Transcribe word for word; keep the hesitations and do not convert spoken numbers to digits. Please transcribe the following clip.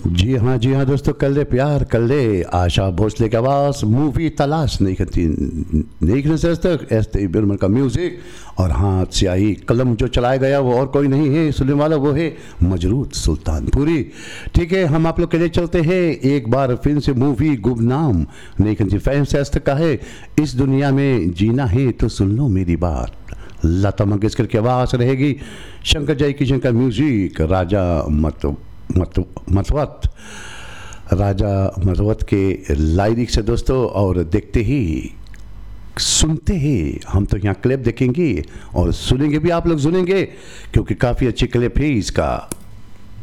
जी हाँ जी हाँ दोस्तों, कर ले प्यार कर ले, आशा भोसले की आवाज़, मूवी तलाश नहीं करती नहीं करने से तक ऐसे बिरमन का म्यूज़िक और हाथ से आई कलम जो चलाया गया वो और कोई नहीं है, सुनने वाला वो है मजरूद सुल्तानपुरी। ठीक है, हम आप लोग के लिए चलते हैं एक बार फिर से मूवी गुमनाम नहीं करती फैन से का है, इस दुनिया में जीना है तो सुन लो मेरी बात। लता मंगेशकर की आवाज़ रहेगी, शंकर जय किशन का म्यूजिक, राजा मत मत मतवत राजा मतवत के लाइरिक्स से दोस्तों। और देखते ही सुनते ही हम तो यहाँ क्लिप देखेंगे और सुनेंगे भी, आप लोग सुनेंगे क्योंकि काफ़ी अच्छी क्लिप है इसका।